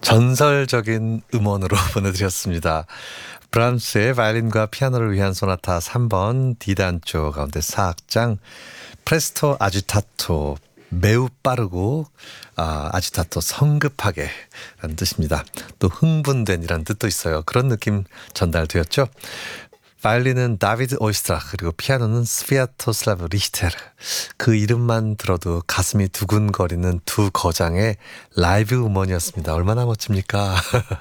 전설적인 음원으로 보내드렸습니다. 브람스의 바이올린과 피아노를 위한 소나타 3번 D단조 가운데 4악장 프레스토 아지타토, 매우 빠르고 아지타토 성급하게 라는 뜻입니다. 또 흥분된 이라는 뜻도 있어요. 그런 느낌 전달되었죠. 바이올린은 다비드 오이스트라, 그리고 피아노는 스비아토슬라브 리히테르. 그 이름만 들어도 가슴이 두근거리는 두 거장의 라이브 음원이었습니다. 얼마나 멋집니까?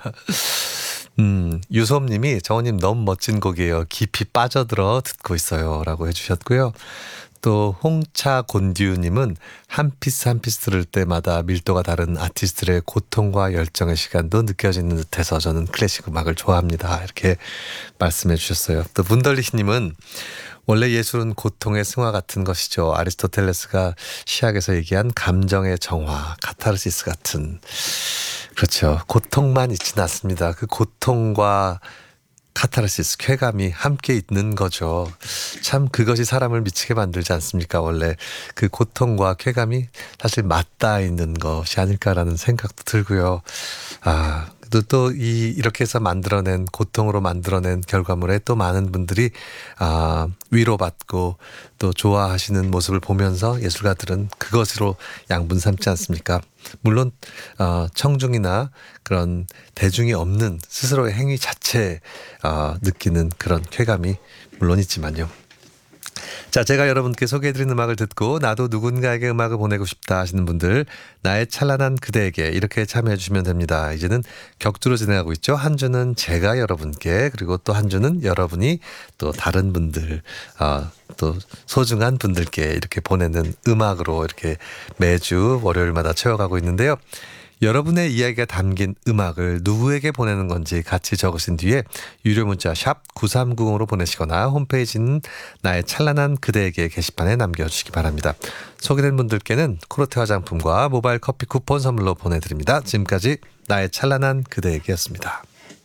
유솜님이 정원님 너무 멋진 곡이에요. 깊이 빠져들어 듣고 있어요 라고 해주셨고요. 또 홍차곤듀님은 한 피스 한 피스 들을 때마다 밀도가 다른 아티스트들의 고통과 열정의 시간도 느껴지는 듯해서 저는 클래식 음악을 좋아합니다. 이렇게 말씀해 주셨어요. 또 문덜리시님은 원래 예술은 고통의 승화 같은 것이죠. 아리스토텔레스가 시학에서 얘기한 감정의 정화, 카타르시스 같은. 그렇죠. 고통만 있지는 않습니다. 그 고통과 카타르시스, 쾌감이 함께 있는 거죠. 참 그것이 사람을 미치게 만들지 않습니까? 원래 그 고통과 쾌감이 사실 맞닿아 있는 것이 아닐까라는 생각도 들고요. 또 이렇게 해서 만들어낸, 고통으로 만들어낸 결과물에 또 많은 분들이 위로받고 또 좋아하시는 모습을 보면서 예술가들은 그것으로 양분 삼지 않습니까? 물론 청중이나 그런 대중이 없는 스스로의 행위 자체에 느끼는 그런 쾌감이 물론 있지만요. 자, 제가 여러분께 소개해드린 음악을 듣고 나도 누군가에게 음악을 보내고 싶다 하시는 분들, 나의 찬란한 그대에게 이렇게 참여해 주시면 됩니다. 이제는 격주로 진행하고 있죠. 한 주는 제가 여러분께, 그리고 또 한 주는 여러분이 또 다른 분들, 또 소중한 분들께 이렇게 보내는 음악으로 이렇게 매주 월요일마다 채워가고 있는데요. 여러분의 이야기가 담긴 음악을 누구에게 보내는 건지 같이 적으신 뒤에 유료 문자 샵 9390으로 보내시거나 홈페이지는 나의 찬란한 그대에게 게시판에 남겨주시기 바랍니다. 소개된 분들께는 코르테 화장품과 모바일 커피 쿠폰 선물로 보내드립니다. 지금까지 나의 찬란한 그대에게였습니다.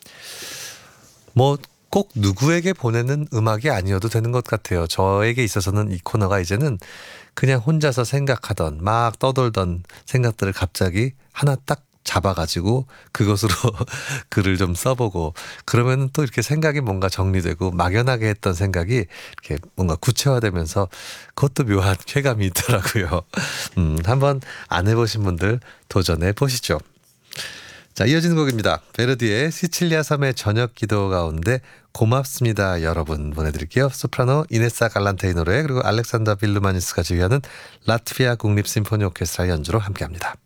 꼭 누구에게 보내는 음악이 아니어도 되는 것 같아요. 저에게 있어서는 이 코너가 이제는 그냥 혼자서 생각하던, 막 떠돌던 생각들을 갑자기 하나 딱 잡아가지고 그것으로 글을 좀 써보고, 그러면 또 이렇게 생각이 뭔가 정리되고 막연하게 했던 생각이 이렇게 뭔가 구체화되면서 그것도 묘한 쾌감이 있더라고요. 한번 안 해보신 분들 도전해 보시죠. 자, 이어지는 곡입니다. 베르디의 시칠리아 섬의 저녁 기도 가운데 고맙습니다 여러분 보내드릴게요. 소프라노 이네사 갈란테이 노래, 그리고 알렉산더 빌루마니스가 지휘하는 라트비아 국립심포니 오케스트라 연주로 함께합니다.